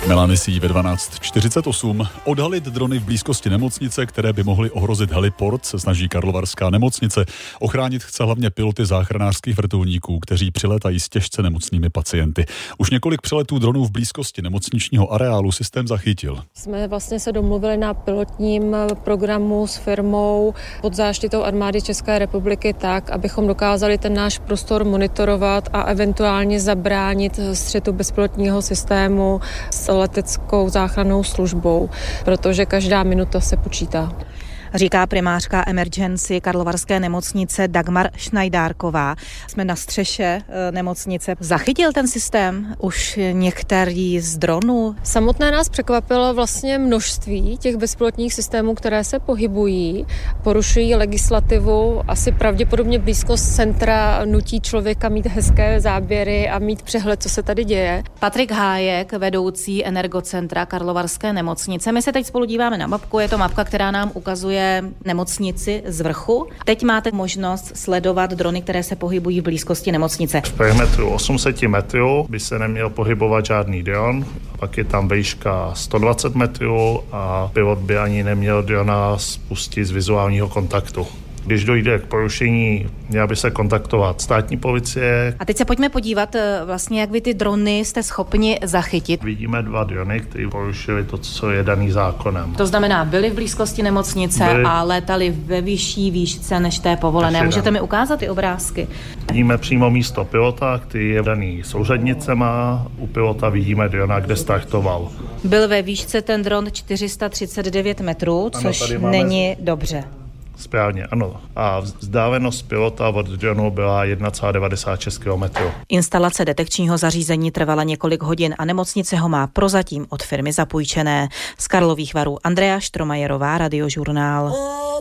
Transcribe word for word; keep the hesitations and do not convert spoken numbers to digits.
Melanisí ve dvanáct čtyřicet osm. Odhalit drony v blízkosti nemocnice, které by mohly ohrozit heliport, se snaží Karlovarská nemocnice. Ochránit chce hlavně piloty záchranářských vrtulníků, kteří přilétají s těžce nemocnými pacienty. Už několik přeletů dronů v blízkosti nemocničního areálu systém zachytil. Jsme vlastně se domluvili na pilotním programu s firmou pod záštitou Armády České republiky tak, abychom dokázali ten náš prostor monitorovat a eventuálně zabránit střetu bezpilotního systému s leteckou záchrannou službou, protože každá minuta se počítá. Říká primářka emergency Karlovarské nemocnice Dagmar Šnajdárková. Jsme na střeše nemocnice. Zachytil ten systém už některý z dronů? Samotné nás překvapilo vlastně množství těch bezpilotních systémů, které se pohybují, porušují legislativu, asi pravděpodobně blízkost centra nutí člověka mít hezké záběry a mít přehled, co se tady děje. Patrik Hájek, vedoucí Energocentra Karlovarské nemocnice. My se teď spolu díváme na mapku, je to mapka, která nám ukazuje nemocnici z vrchu. Teď máte možnost sledovat drony, které se pohybují v blízkosti nemocnice. V perimetru osm set metrů by se neměl pohybovat žádný dron, pak je tam výška sto dvacet metrů a pilot by ani neměl drona spustit z vizuálního kontaktu. Když dojde k porušení, měla by se kontaktovat státní policie. A teď se pojďme podívat, vlastně, jak vy ty drony jste schopni zachytit. Vidíme dva drony, které porušily to, co je daný zákonem. To znamená, byli v blízkosti nemocnice byli... a létali ve vyšší výšce než té povolené. Můžete mi ukázat ty obrázky? Vidíme přímo místo pilota, který je daný souřadnicema. U pilota vidíme drona, kde startoval. Byl ve výšce ten dron čtyři sta třicet devět metrů, což ano, není dobře. Správně, ano. A vzdálenost pilota od dronu byla jedna celá devadesát šest kilometrů. Instalace detekčního zařízení trvala několik hodin a nemocnice ho má prozatím od firmy zapůjčené. Z Karlových Varů Andrea Štromajerová, Radiožurnál.